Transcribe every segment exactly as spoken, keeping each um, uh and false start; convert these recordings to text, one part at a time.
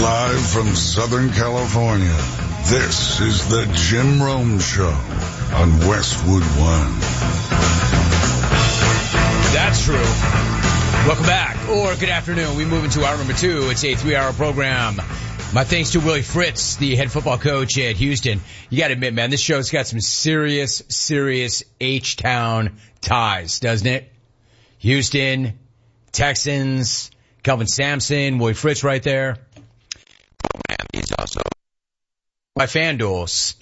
Live from Southern California, this is the Jim Rome Show on Westwood One. That's true. Welcome back, or good afternoon. We move into hour number two. It's a three-hour program. My thanks to Willie Fritz, the head football coach at Houston. You got to admit, man, this show's got some serious, serious H-Town ties, doesn't it? Houston, Texans, Kelvin Sampson, Willie Fritz right there. He's also by FanDuel.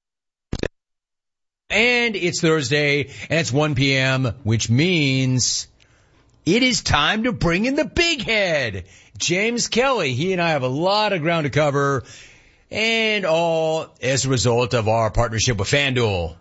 And it's Thursday, and it's one p.m., which means it is time to bring in the big head, James Kelly. He and I have a lot of ground to cover, and all as a result of our partnership with FanDuel.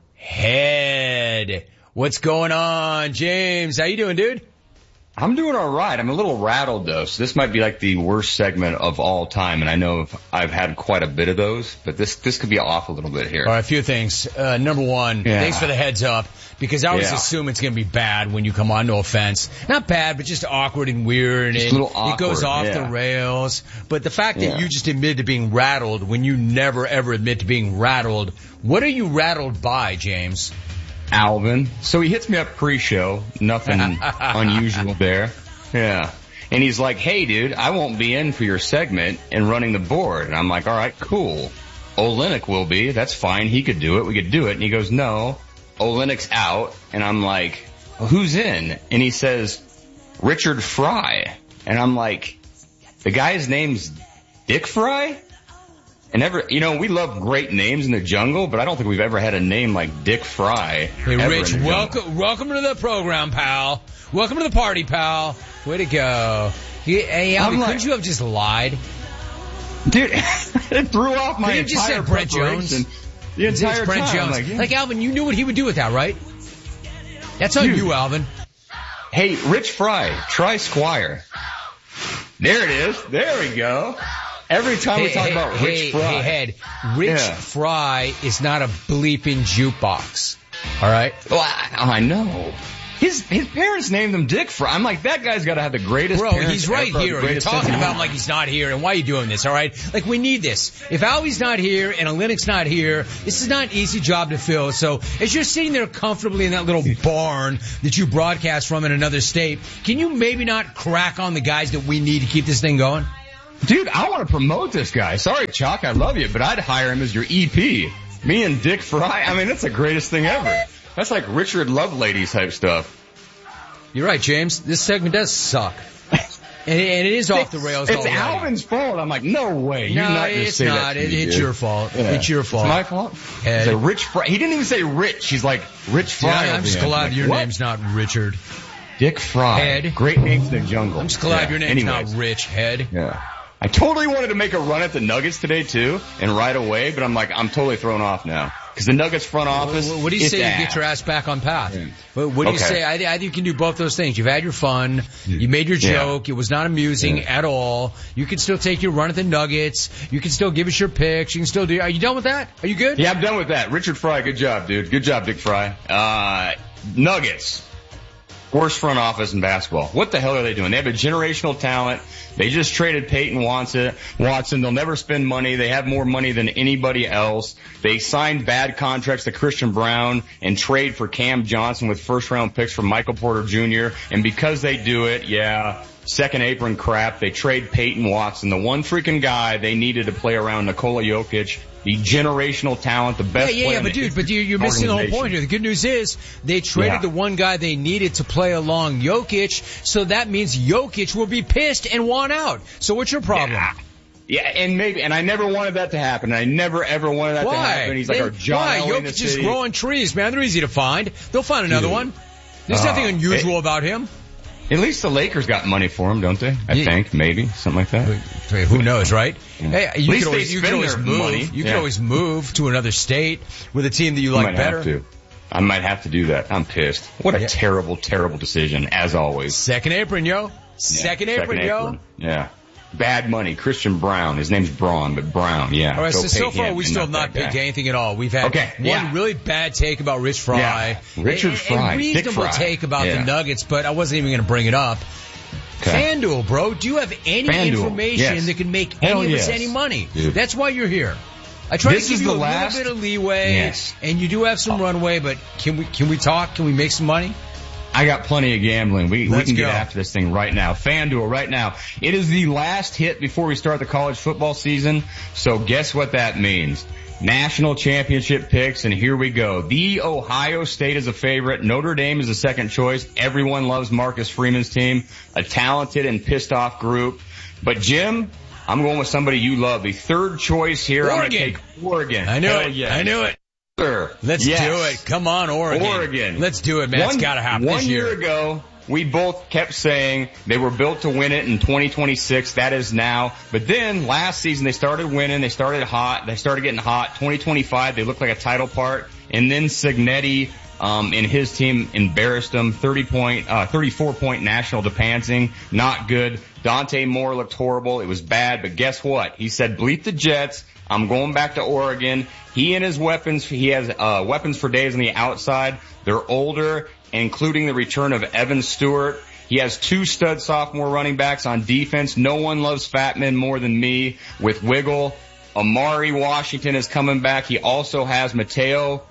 Head, what's going on, James? How you doing, dude? I'm doing all right. I'm a little rattled, though, so this might be like the worst segment of all time, and I know I've had quite a bit of those, but this this could be off a little bit here. All right, a few things. Uh, number one, yeah. Thanks for the heads up, because I always yeah. assume it's going to be bad when you come on, no offense. Not bad, but just awkward and weird. Just and a little awkward, it goes off yeah. the rails. But the fact that yeah. you just admitted to being rattled when you never, ever admit to being rattled, what are you rattled by, James? Alvin. So he hits me up pre-show. Nothing unusual there. Yeah. And he's like, hey, dude, I won't be in for your segment and running the board. And I'm like, all right, cool. Olenek will be. That's fine. He could do it. We could do it. And he goes, no, Olenek's out. And I'm like, well, who's in? And he says, Richard Fry. And I'm like, the guy's name's Dick Fry? And ever, you know, we love great names in the jungle, but I don't think we've ever had a name like Dick Fry. Hey, Rich, welcome, welcome to the program, pal. Welcome to the party, pal. Way to go. Hey, Albie, like, couldn't you have just lied? Dude, it threw off my entire just said Brent Jones. The entire Brent time. Jones. Like, yeah. like, Alvin, you knew what he would do with that, right? That's on Dude. you, Alvin. Hey, Rich Fry, try Squire. There it is. There we go. Every time hey, we talk hey, about Rich hey, Fry. Hey, Head, Rich yeah. Fry is not a bleeping jukebox. All right? Well, I, I know. His his parents named him Dick Fry. I'm like, that guy's got to have the greatest Bro, parents he's right ever, here. You're talking about him like he's not here, and why are you doing this, all right? Like, we need this. If Albie's not here and Olenek's not here, this is not an easy job to fill. So as you're sitting there comfortably in that little barn that you broadcast from in another state, can you maybe not crack on the guys that we need to keep this thing going? Dude, I want to promote this guy. Sorry, Chuck, I love you, but I'd hire him as your E P. Me and Dick Fry, I mean, that's the greatest thing ever. That's like Richard Lovelady type stuff. You're right, James. This segment does suck. And it, and it is off the rails It's already. Alvin's fault. I'm like, no way. No, You're not going to it's say not. that to It, me, it's dude. your fault. Yeah. It's your fault. It's my fault? Ed. It's a Rich Fry. He didn't even say Rich. He's like, Rich Fry. Yeah, I'm just glad like, your what? name's not Richard. Dick Fry. Head. Great names in the jungle. I'm just glad yeah. your name's Anyways. not Rich, Head. Yeah. I totally wanted to make a run at the Nuggets today, too, and right away, but I'm like, I'm totally thrown off now. Because the Nuggets front office, What, what do you say ass. you get your ass back on path? Yeah. What, what do okay. you say? I, I think you can do both those things. You've had your fun. You made your joke. Yeah. It was not amusing yeah. at all. You can still take your run at the Nuggets. You can still give us your picks. You can still do. Are you done with that? Are you good? Yeah, I'm done with that. Richard Fry, good job, dude. Good job, Dick Fry. Uh, Nuggets. Worst front office in basketball. What the hell are they doing? They have a generational talent. They just traded Peyton Watson. Watson. They'll never spend money. They have more money than anybody else. They signed bad contracts to Christian Brown and trade for Cam Johnson with first round picks from Michael Porter Junior And because they do it, yeah, second apron crap. They trade Peyton Watson, the one freaking guy they needed to play around Nikola Jokic. The generational talent, the best yeah, yeah, player yeah, but dude, but you're missing the whole point here. The good news is they traded yeah. the one guy they needed to play along Jokic, so that means Jokic will be pissed and want out. So what's your problem? Yeah. Yeah, and maybe, and I never wanted that to happen. I never ever wanted that Why? to happen. He's like they, our John Why? Elway in the Jokic is city. growing trees, man. They're easy to find. They'll find another Dude. one. There's uh, nothing unusual it, about him. At least the Lakers got money for him, don't they? I yeah. think, maybe, something like that. Who knows, right? Yeah. Hey, you can always, you can always move. Money. You yeah. can always move to another state with a team that you like might better. Have to. I might have to do that. I'm pissed. What a yeah. terrible, terrible decision, as always. Second apron, yo. Second yeah. apron, Second yo. Apron. Yeah. Bad money. Christian Brown. His name's Braun, but Brown. Yeah. All right. Go So so far him we and still have not picked anything at all. We've had okay. one yeah. really bad take about Rich Fry. Yeah. Richard a, Fry. A reasonable Dick Fry. take about yeah. the Nuggets, but I wasn't even going to bring it up. Okay. FanDuel, bro. Do you have any FanDuel, information yes. that can make Hell any of yes. us any money? Dude. That's why you're here. I try This to give is you the a last- little bit of leeway, Yes. and you do have some runway, but can we can we talk? Can we make some money? I got plenty of gambling. We, we Let's can go. get after this thing right now. FanDuel right now. It is the last hit before we start the college football season. So guess what that means? National championship picks, and here we go. The Ohio State is a favorite. Notre Dame is a second choice. Everyone loves Marcus Freeman's team. A talented and pissed off group. But Jim, I'm going with somebody you love. The third choice here. Oregon. I'm going to take Oregon. I knew Hell it. yes. I knew it. Sir. Let's Yes. do it. Come on, Oregon. Oregon. Let's do it, man. One, it's got to happen one this year. year ago, we both kept saying they were built to win it in twenty twenty-six. That is now. But then last season they started winning. They started hot. They started getting hot. twenty twenty-five, they looked like a title part. And then Signetti um, and his team embarrassed them. thirty point, uh, thirty-four point national to Pansing. Not good. Dante Moore looked horrible. It was bad. But guess what? He said, bleep the Jets. I'm going back to Oregon. He and his weapons, he has uh, weapons for days on the outside. They're older, including the return of Evan Stewart. He has two stud sophomore running backs on defense. No one loves fat men more than me with Wiggle. Amari Washington is coming back. He also has Mateo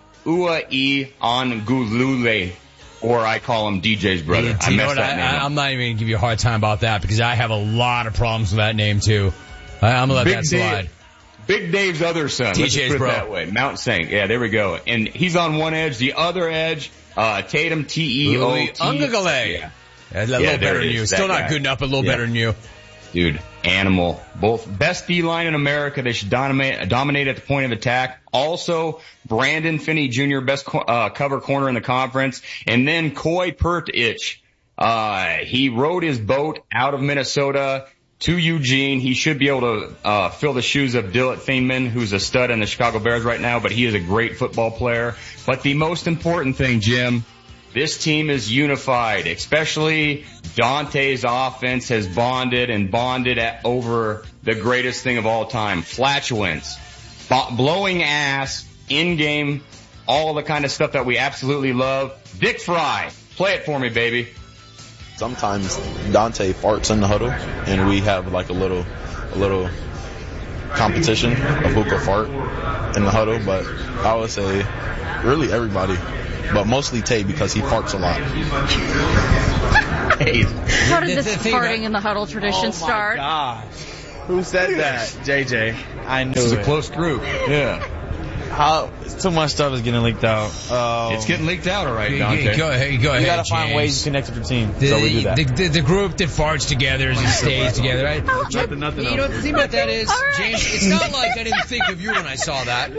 Ua'i-Ongulule, or I call him D J's brother. You I know messed what? that I, name I, up. I'm not even going to give you a hard time about that because I have a lot of problems with that name, too. I, I'm going to let Big that slide. Dave, Big Dave's other son. T J's Let's just put bro. it that way. Mount Saint. Yeah, there we go. And he's on one edge. The other edge, uh, Tatum, T E O T. Ungagale. Yeah. A little Yeah, there better it than is, you. that Still not guy. good enough, but a little Yeah. better than you. Dude, animal. Both best D-line in America. They should dominate, dominate at the point of attack. Also, Brandon Finney Junior, best co- uh, cover corner in the conference. And then Koi Pertich. Uh, he rode his boat out of Minnesota to Eugene. He should be able to uh, fill the shoes of Dillett Thingman, who's a stud in the Chicago Bears right now, but he is a great football player. But the most important thing, Jim, this team is unified, especially Dante's offense has bonded and bonded at, over the greatest thing of all time, flatulence, b- blowing ass, in-game, all the kind of stuff that we absolutely love. Dick Fry, play it for me, baby. Sometimes Dante farts in the huddle, and we have like a little, a little competition of who can fart in the huddle. But I would say, really everybody, but mostly Tay because he farts a lot. Hey, How did The- this the thing farting about- in the huddle tradition start? Gosh. Who said that? J J. I knew this is it. a close group. Yeah. How, too much stuff is getting leaked out. Um, It's getting leaked out, all right, You- Dante. you Go ahead, go we ahead, gotta find James. ways to connect with your team. The, so we do that. the, the, the group that farts together and stays together. Right? Nothing, nothing You know else. what the thing about that is, All right. James? It's not like I didn't think of you when I saw that.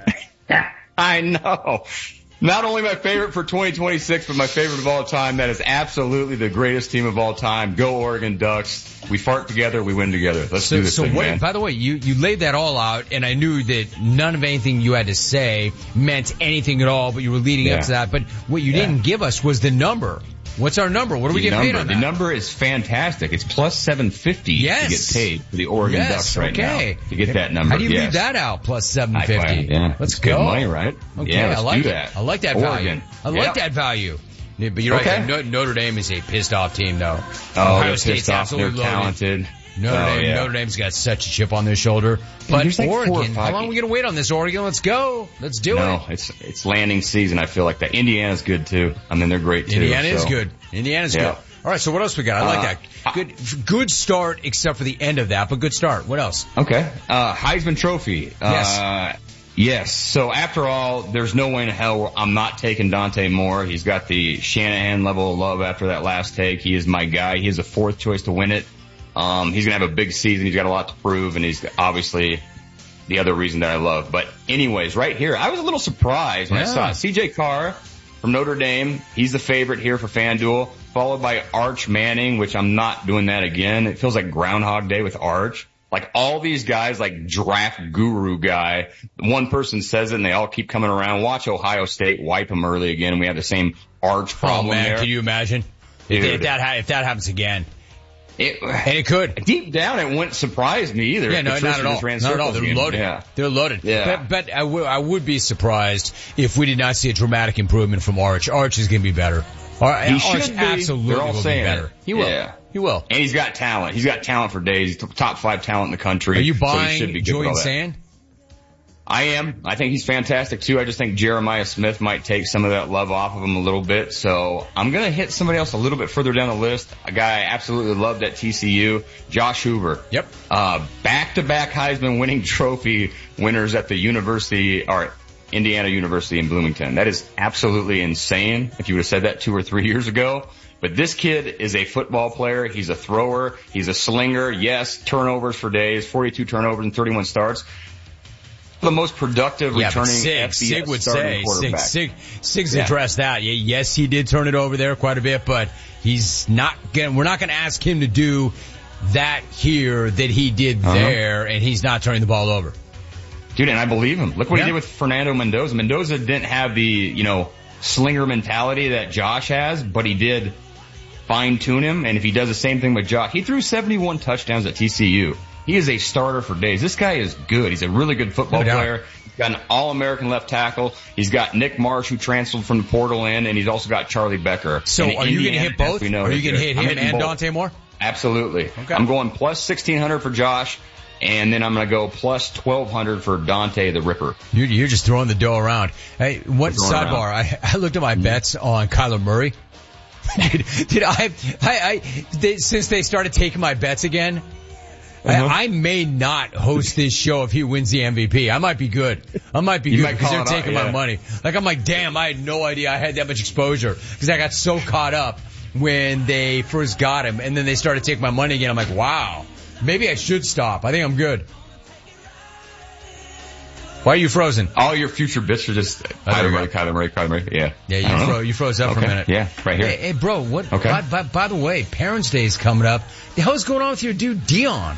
I know. Not only my favorite for twenty twenty-six, but my favorite of all time. That is absolutely the greatest team of all time. Go Oregon Ducks. We fart together, we win together. Let's So, do this so thing, wait, man. by the way, you, you laid that all out, and I knew that none of anything you had to say meant anything at all, but you were leading Yeah. up to that. But what you Yeah. didn't give us was the number. What's our number? What do we the get number, paid on the that? number is fantastic. It's plus seven fifty Yes. to get paid for the Oregon Yes, Ducks right okay. now. To get that number, How do you yes. leave that out? Plus seven I fifty. find- yeah, Let's it's go. good money, right? Okay, Yeah, let's I like do it. that. I like that Oregon. value. I like Yep. that value. Yeah, but you're Okay. right. No, Notre Dame is a pissed off team, though. Oh, Ohio they're State's pissed off. They're absolutely loaded. talented. Notre, Oh, Dame, yeah. Notre Dame's got such a chip on their shoulder. But there's like four or Oregon, five how long are we going to wait on this, Oregon? Let's go. Let's do No, it. it's it's landing season. I feel like that. Indiana's good too. I mean, they're great too. Indiana is so. good. Indiana's Yeah. good. All right, so what else we got? I like Uh, that. Good good start, except for the end of that, but good start. What else? Okay. Uh, Heisman Trophy. Yes. Uh, yes. So after all, there's no way in hell I'm not taking Dante Moore. He's got the Shanahan level of love after that last take. He is my guy. He is a fourth choice to win it. Um, he's going to have a big season. He's got a lot to prove, and he's obviously the other reason that I love. But anyways, right here, I was a little surprised when Yeah. I saw C J Carr from Notre Dame. He's the favorite here for FanDuel, followed by Arch Manning, which I'm not doing that again. It feels like Groundhog Day with Arch. Like all these guys, like draft guru guy, one person says it and they all keep coming around. Watch Ohio State wipe them early again, and we have the same Arch Oh problem man, there. can you imagine if, Dude. if that ha- if that happens again? It, And it could. deep down, it wouldn't surprise me either. Yeah, if no, Patricia not at all. just ran Not at all. circles They're again. loaded. Yeah. They're loaded. Yeah. But, but I, w- I would be surprised if we did not see a dramatic improvement from Arch. Arch is going to be better. Ar- He Arch should be. absolutely They're all will saying be better. it. He will. Yeah. He will. And he's got talent. He's got talent for days. He's top five talent in the country. Are you so he should buying be good with Julian all that. Sand? I am. I think he's fantastic too. I just think Jeremiah Smith might take some of that love off of him a little bit. So I'm going to hit somebody else a little bit further down the list. A guy I absolutely loved at T C U, Josh Hoover. Yep. Uh, back-to-back Heisman winning trophy winners at the University, or Indiana University in Bloomington. That is absolutely insane if you would have said that two or three years ago. But this kid is a football player. He's a thrower. He's a slinger. Yes, turnovers for days, forty-two turnovers and thirty-one starts. The most productive yeah, returning Sig, F B S Sig would starting say, quarterback. Sig, Sig, Sig's Yeah. addressed that. Yes, he did turn it over there quite a bit, but he's not gonna, we're not going to ask him to do that here that he did Uh-huh. there, and he's not turning the ball over. Dude, and I believe him. Look what Yeah. he did with Fernando Mendoza. Mendoza didn't have the, you know, slinger mentality that Josh has, but he did fine tune him. And if he does the same thing with Josh, he threw seventy-one touchdowns at T C U. He is a starter for days. This guy is good. He's a really good football No doubt. player. He's got an All-American left tackle. He's got Nick Marsh, who transferred from the portal in, and he's also got Charlie Becker. So And are you going to Indiana, hit both? as we know, Are you is going to good. hit I'm him hitting and both. Dante Moore? Absolutely. Okay. I'm going plus sixteen hundred for Josh, and then I'm going to go plus twelve hundred for Dante the Ripper. You're, you're just throwing the dough around. Hey, what Throwing sidebar? I, I looked at my bets on Kyler Murray. did, did I, I, I they, since they started taking my bets again, Uh-huh. I, I may not host this show if he wins the M V P. I might be good. I might be You good might because call they're it out, taking yeah. my money. Like, I'm like, damn, I had no idea I had that much exposure because I got so caught up when they first got him, and then they started taking my money again. I'm like, wow, maybe I should stop. I think I'm good. Why are you frozen? All your future bits are just Oh, there Kyler we Murray, go. Kyler Murray, Kyler Murray. Yeah. Yeah, I you, don't know. fro- you froze up for Okay. a minute. Yeah, right here. Hey, hey bro, what? Okay. By, by, by the way, Parents' Day is coming up. The hell's going on with your dude Dion?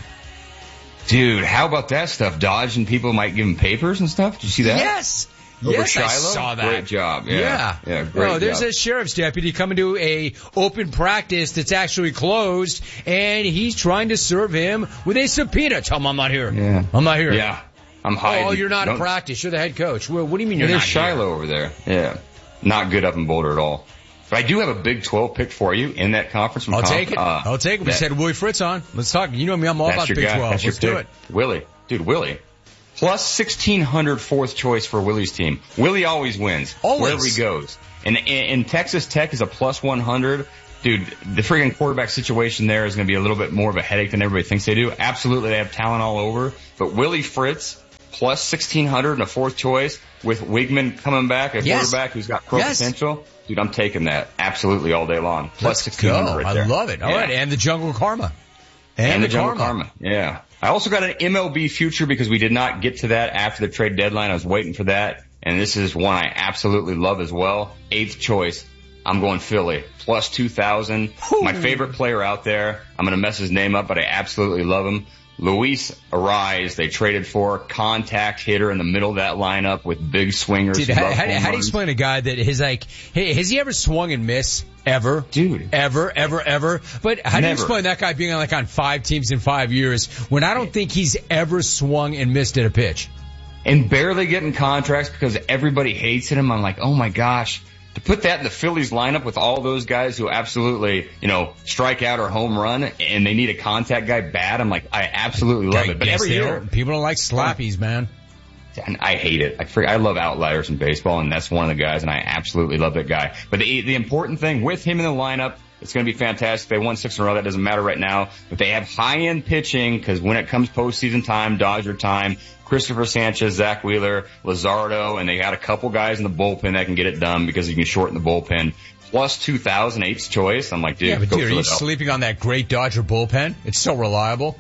Dude, how about that stuff? Dodge and people might give him papers and stuff. Did you see that? Yes. Over Yes, I Shiloh? saw that. Great job. Yeah. Yeah. Yeah, great Bro, there's job. a sheriff's deputy coming to a open practice that's actually closed, and he's trying to serve him with a subpoena. Tell him I'm not here. Yeah. I'm not here. Yeah. I'm hiding. Oh, you're not Don't- at practice. You're the head coach. Well, what do you mean Yeah, you're there's not Shiloh over there. Yeah. Not good up in Boulder at all. But I do have a Big twelve pick for you in that conference. From I'll Con- take it. Uh, I'll take it. We that- just had Willie Fritz on. Let's talk. You know me. I'm all That's about your Big guy. twelve. That's Let's your do pick. it. Willie. Dude, Willie. Plus sixteen hundred fourth choice for Willie's team. Willie always wins. Always. Wherever he goes. And, and, and Texas Tech is a plus one hundred. Dude, the freaking quarterback situation there is going to be a little bit more of a headache than everybody thinks they do. Absolutely, they have talent all over. But Willie Fritz, plus sixteen hundred and a fourth choice with Wigman coming back, a Yes. quarterback who's got pro Yes. potential. Dude, I'm taking that absolutely all day long. Plus Let's sixteen go. hundred right I there. love it. All Yeah. right. And the Jungle Karma. And, And, the, the Jungle Karma. Karma. Yeah. I also got an M L B future because we did not get to that after the trade deadline. I was waiting for that. And this is one I absolutely love as well. Eighth choice. I'm going Philly. Plus two thousand. My favorite player out there. I'm going to mess his name up, but I absolutely love him. Luis Arise, they traded for contact hitter in the middle of that lineup with big swingers. Dude, who how, love how, home how do you runs. explain a guy that is like, hey, has he ever swung and missed? Ever? Dude. Ever, ever, ever? But how do you Never. explain that guy being on like on five teams in five years when I don't think he's ever swung and missed at a pitch? And barely getting contracts because everybody hates him. I'm like, oh my gosh. To put that in the Phillies lineup with all those guys who absolutely, you know, strike out or home run and they need a contact guy bad, I'm like, I absolutely love it. But Yes, every they year, don't- people don't like slappies, man. and I hate it. I freak, I love outliers in baseball, and that's one of the guys, and I absolutely love that guy. But the, the important thing with him in the lineup, it's going to be fantastic. They won six in a row. That doesn't matter right now. But they have high-end pitching because when it comes postseason time, Dodger time, Christopher Sanchez, Zach Wheeler, Luzardo, and they got a couple guys in the bullpen that can get it done because you can shorten the bullpen. Plus two thousand, eighth choice. I'm like, dude, Yeah, but go dude, are you Philadelphia. sleeping on that great Dodger bullpen? It's so reliable.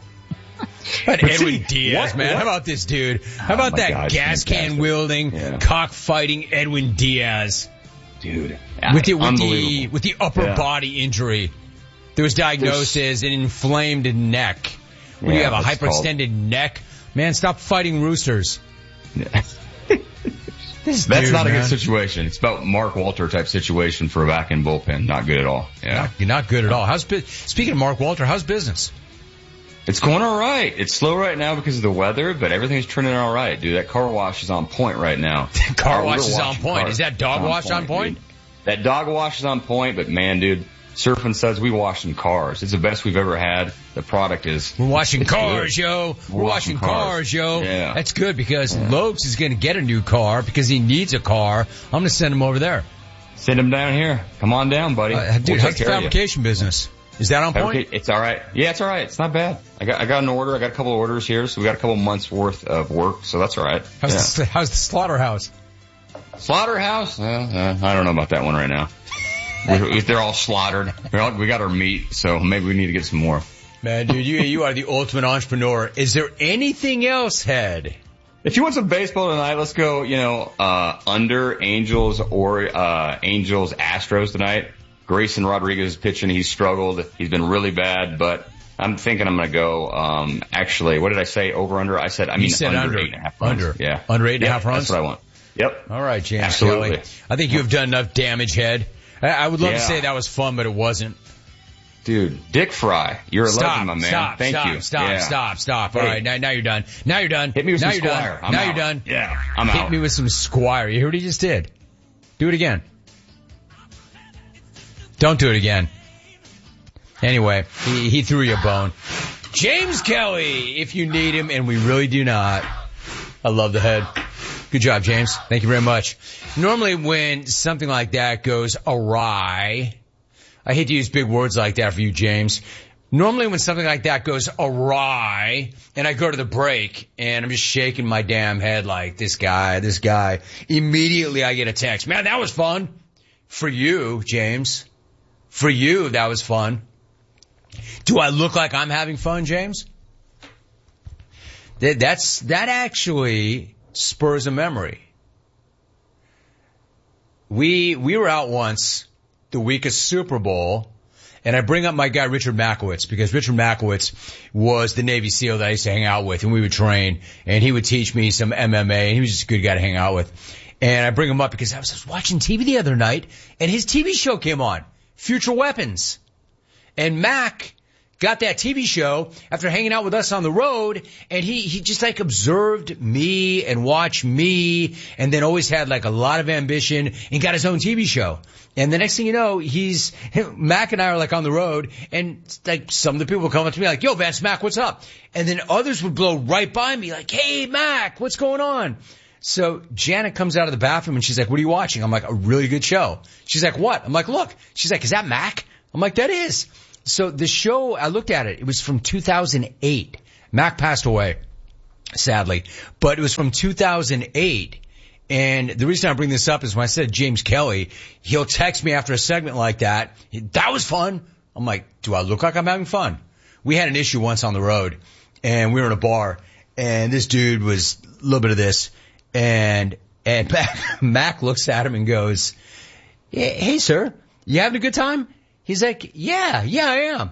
But Edwin see, Diaz, what- man. what- How about this dude? How about my that God, gas can fantastic. wielding, Yeah. cockfighting Edwin Diaz? Dude, with the with the unbelievable. with the upper Yeah. body injury. There was diagnosed as an inflamed neck. When you Yeah, have a that's hyperextended neck, man, stop fighting roosters. This That's dude, not a man. good situation. It's about Mark Walter type situation for a back end bullpen. Not good at all. Yeah. Not, you're not good at all. How's bu- speaking of Mark Walter? How's business? It's going all right. It's slow right now because of the weather, but everything's turning all right, dude. That car wash is on point right now. Car Uh, wash we're is on washing point. cars. Is that dog It's wash on point? dude. That dog wash is on point, but man, dude, Surfing Suds, we wash in cars. It's the best we've ever had. The product is. We're washing cars, good. yo. We're, We're washing cars. cars, yo. Yeah. That's good because yeah. Lokes is going to get a new car because he needs a car. I'm going to send him over there. Send him down here. Come on down, buddy. Uh, dude, we'll how's the fabrication business? Is that on point? It's all right. Yeah, it's all right. It's not bad. I got I got an order. I got a couple of orders here, so we got a couple months worth of work, so that's all right. How's, yeah. the, how's the slaughterhouse? Slaughterhouse? Uh, uh, I don't know about that one right now. If they're all slaughtered, all, we got our meat, so maybe we need to get some more. Man, dude, you you are the ultimate entrepreneur. Is there anything else, Head? If you want some baseball tonight, let's go, you know, uh, under Angels or, uh, Angels Astros tonight. Grayson Rodriguez is pitching. He's struggled. He's been really bad, but I'm thinking I'm going to go, um, actually, what did I say? Over, under? I said, I mean, said under, under eight and a half runs. Under. Yeah. Under eight and yep, a half runs? That's what I want. Yep. All right, James Absolutely. Kelly. I think you have done enough damage, Head. I, I would love yeah. to say that was fun, but it wasn't. Dude, Dick Fry, you're a stop, legend, my man. Stop, Thank stop, you. Stop, yeah. stop, stop. All hey. right, now, now you're done. Now you're done. Hit me with now some you're Squire. Done. I'm now out. you're done. Yeah, I'm Hit out. me with some Squire. You hear what he just did? Do it again. Don't do it again. Anyway, he, he threw you a bone. James Kelly, if you need him, and we really do not. I love the Head. Good job, James. Thank you very much. Normally when something like that goes awry, I hate to use big words like that for you, James. Normally when something like that goes awry, and I go to the break, and I'm just shaking my damn head like, this guy, this guy, immediately I get a text. Man, that was fun. For you, James. For you, that was fun. Do I look like I'm having fun, James? That, that's, that actually spurs a memory. We, we were out once the week of Super Bowl, and I bring up my guy Richard Makowitz because Richard Makowitz was the Navy SEAL that I used to hang out with, and we would train, and he would teach me some M M A, and he was just a good guy to hang out with. And I bring him up because I was just watching T V the other night, and his T V show came on, Future Weapons. And Mac got that T V show after hanging out with us on the road, and he, he just like observed me and watched me, and then always had like a lot of ambition and got his own T V show. And the next thing you know, he's, Mac and I are like on the road, and like some of the people come up to me like, yo, Vance Mac, what's up? And then others would blow right by me like, hey, Mac, what's going on? So Janet comes out of the bathroom and she's like, what are you watching? I'm like, a really good show. She's like, what? I'm like, look. She's like, is that Mac? I'm like, that is. So the show, I looked at it, it was from two thousand eight. Mac passed away, sadly, but it was from two thousand eight. And the reason I bring this up is when I said James Kelly, he'll text me after a segment like that. That was fun. I'm like, do I look like I'm having fun? We had an issue once on the road, and we were in a bar, and this dude was a little bit of this, and, and Mac, Mac looks at him and goes, hey, sir, you having a good time? He's like, yeah, yeah, I am.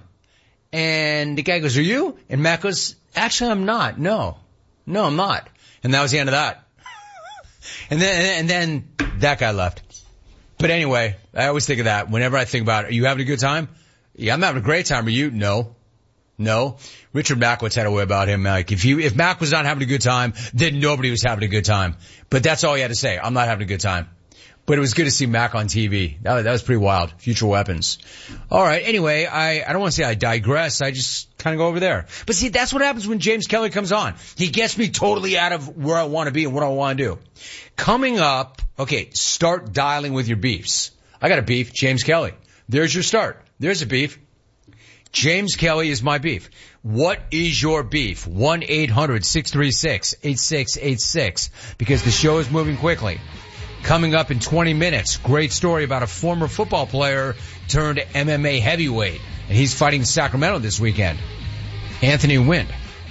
And the guy goes, are you? And Mac goes, actually, I'm not. No, no, I'm not. And that was the end of that. and then, and then that guy left. But anyway, I always think of that whenever I think about, are you having a good time? Yeah, I'm having a great time. Are you? No. No. Richard Makowitz had a way about him. Like, if you, if Mac was not having a good time, then nobody was having a good time. But that's all he had to say. I'm not having a good time. But it was good to see Mac on T V. That, that was pretty wild. Future Weapons. All right. Anyway, I, I don't want to say I digress. I just kind of go over there. But see, that's what happens when James Kelly comes on. He gets me totally out of where I want to be and what I want to do. Coming up, okay, start dialing with your beefs. I got a beef, James Kelly. There's your start. There's a beef. James Kelly is my beef. What is your beef? one eight hundred six three six eight six eight six. Because the show is moving quickly. Coming up in twenty minutes, great story about a former football player turned M M A heavyweight. And he's fighting Sacramento this weekend. Anthony Wynn.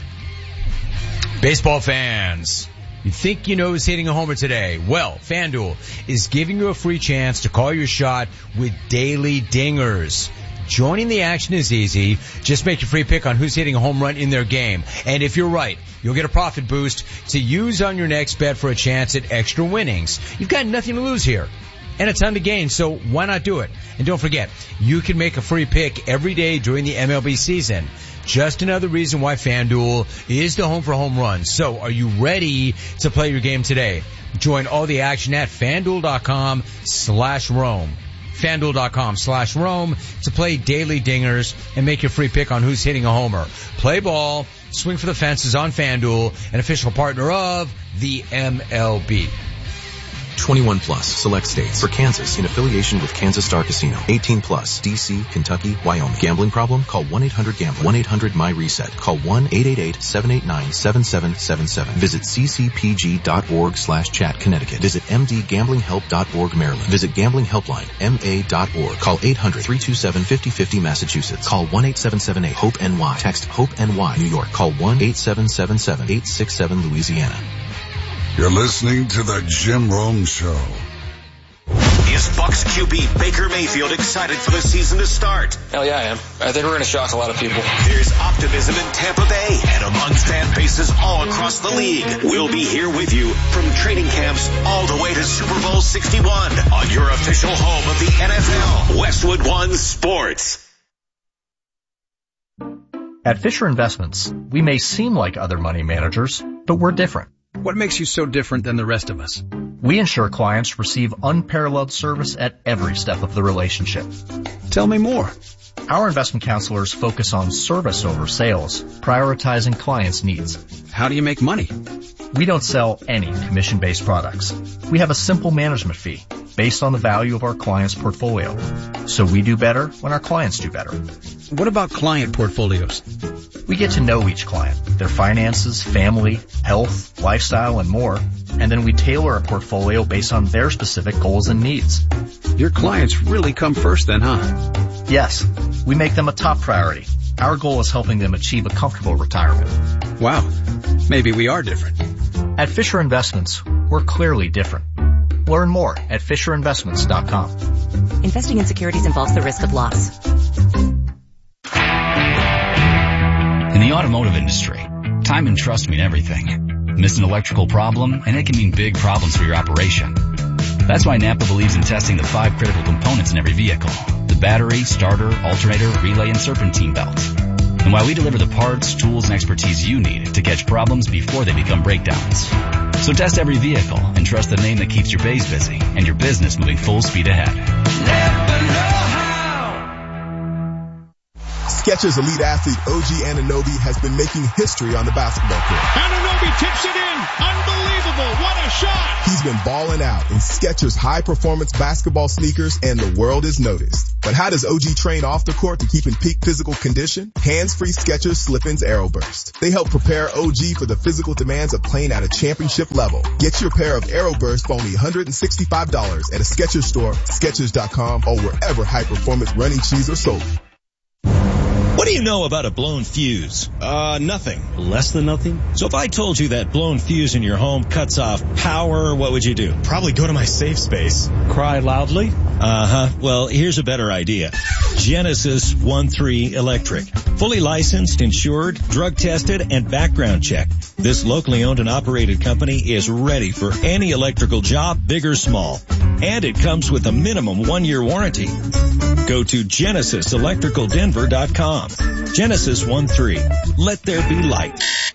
Baseball fans, you think you know who's hitting a homer today? Well, FanDuel is giving you a free chance to call your shot with daily dingers. Joining the action is easy. Just make your free pick on who's hitting a home run in their game. And if you're right, you'll get a profit boost to use on your next bet for a chance at extra winnings. You've got nothing to lose here and a ton to gain, so why not do it? And don't forget, you can make a free pick every day during the M L B season. Just another reason why FanDuel is the home for home runs. So are you ready to play your game today? Join all the action at FanDuel.com slash Rome. FanDuel.com slash Rome to play daily dingers and make your free pick on who's hitting a homer. Play ball, swing for the fences on FanDuel, an official partner of the M L B. twenty-one plus, select states. For Kansas, in affiliation with Kansas Star Casino. eighteen plus, D C, Kentucky, Wyoming. Gambling problem? Call one eight hundred gambler. one eight hundred my reset. Call one eight eight eight seven eight nine seven seven seven seven. Visit ccpg.org slash chat Connecticut. Visit mdgamblinghelp dot org Maryland. Visit Gambling Helpline, M A dot org. Call eight hundred three two seven five oh five oh Massachusetts. Call one eight seven seven eight HOPE N Y. Text HOPE N Y New York. Call one eight seven seven seven eight six seven Louisiana. You're listening to the Jim Rome Show. Is Bucs Q B Baker Mayfield excited for the season to start? Hell yeah, I am. I think we're going to shock a lot of people. There's optimism in Tampa Bay and among fan bases all across the league. We'll be here with you from training camps all the way to Super Bowl sixty-one on your official home of the N F L, Westwood One Sports. At Fisher Investments, we may seem like other money managers, but we're different. What makes you so different than the rest of us? We ensure clients receive unparalleled service at every step of the relationship. Tell me more. Our investment counselors focus on service over sales, prioritizing clients' needs. How do you make money? We don't sell any commission-based products. We have a simple management fee based on the value of our client's portfolio. So we do better when our clients do better. What about client portfolios? We get to know each client, their finances, family, health, lifestyle, and more, and then we tailor a portfolio based on their specific goals and needs. Your clients really come first then, huh? Yes, we make them a top priority. Our goal is helping them achieve a comfortable retirement. Wow, maybe we are different. At Fisher Investments, we're clearly different. Learn more at fisher investments dot com. Investing in securities involves the risk of loss. In the automotive industry, time and trust mean everything. Miss an electrical problem, and it can mean big problems for your operation. That's why Napa believes in testing the five critical components in every vehicle: the battery, starter, alternator, relay, and serpentine belt. And why we deliver the parts, tools, and expertise you need to catch problems before they become breakdowns. So test every vehicle and trust the name that keeps your bays busy and your business moving full speed ahead. Napa know-how. Skechers elite athlete O G Anunoby has been making history on the basketball court. Anunoby tips it in. Unbelievable. What a shot. He's been balling out in Skechers high-performance basketball sneakers, and the world is noticed. But how does O G train off the court to keep in peak physical condition? Hands-free Skechers Slip-ins Aeroburst. They help prepare O G for the physical demands of playing at a championship level. Get your pair of Aeroburst for only one hundred sixty-five dollars at a Skechers store, Skechers dot com, or wherever high-performance running shoes are sold. What do you know about a blown fuse? Uh, nothing. Less than nothing? So if I told you that blown fuse in your home cuts off power, what would you do? Probably go to my safe space. Cry loudly? Uh-huh. Well, here's a better idea. Genesis one three Electric. Fully licensed, insured, drug tested, and background checked. This locally owned and operated company is ready for any electrical job, big or small. And it comes with a minimum one-year warranty. Go to genesis electrical denver dot com. Genesis one three. Let there be light.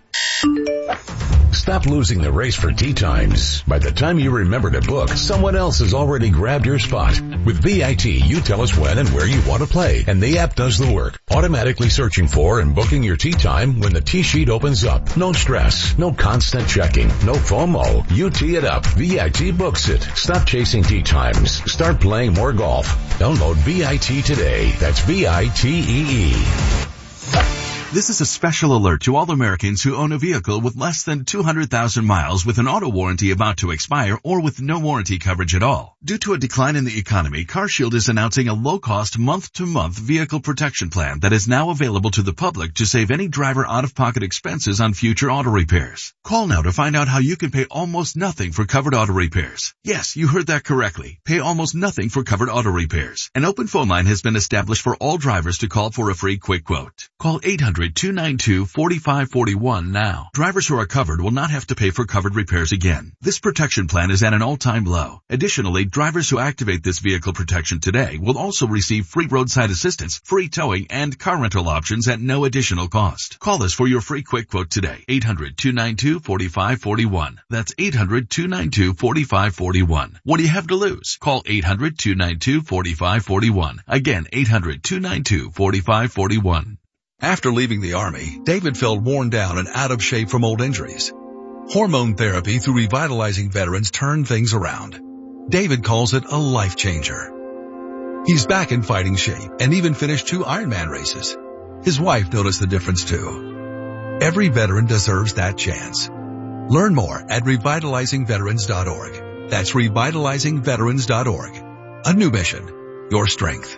Stop losing the race for tee times. By the time you remember to book, someone else has already grabbed your spot. With V I T, you tell us when and where you want to play, and the app does the work, automatically searching for and booking your tee time when the tee sheet opens up. No stress, no constant checking, no FOMO. You tee it up. V I T books it. Stop chasing tee times. Start playing more golf. Download V I T today. That's V I T E E. This is a special alert to all Americans who own a vehicle with less than two hundred thousand miles with an auto warranty about to expire or with no warranty coverage at all. Due to a decline in the economy, CarShield is announcing a low-cost month-to-month vehicle protection plan that is now available to the public to save any driver out-of-pocket expenses on future auto repairs. Call now to find out how you can pay almost nothing for covered auto repairs. Yes, you heard that correctly. Pay almost nothing for covered auto repairs. An open phone line has been established for all drivers to call for a free quick quote. Call eight hundred hundred, two nine two, four five four one now. Drivers who are covered will not have to pay for covered repairs again. This protection plan is at an all-time low. Additionally, drivers who activate this vehicle protection today will also receive free roadside assistance, free towing, and car rental options at no additional cost. Call us for your free quick quote today. eight hundred, two nine two, four five four one. That's eight hundred, two nine two, four five four one. What do you have to lose? Call eight hundred, two nine two, four five four one. Again, eight hundred, two nine two, four five four one. After leaving the Army, David felt worn down and out of shape from old injuries. Hormone therapy through Revitalizing Veterans turned things around. David calls it a life changer. He's back in fighting shape and even finished two Ironman races. His wife noticed the difference too. Every veteran deserves that chance. Learn more at revitalizing veterans dot org. That's revitalizing veterans dot org. A new mission, your strength.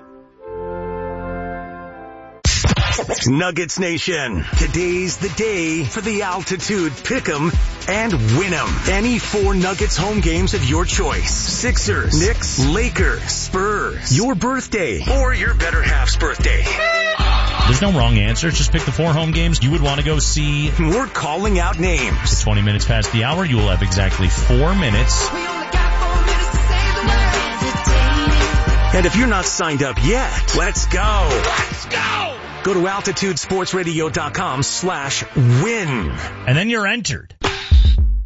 Nuggets Nation. Today's the day for the Altitude Pick'em and Win'em. Any four Nuggets home games of your choice. Sixers, Knicks, Lakers, Spurs, your birthday, or your better half's birthday. There's no wrong answer. Just pick the four home games you would want to go see. We're calling out names. At twenty minutes past the hour, you will have exactly four minutes. And if you're not signed up yet, let's go. Let's go. Go to altitude sports radio dot com slash win. And then you're entered.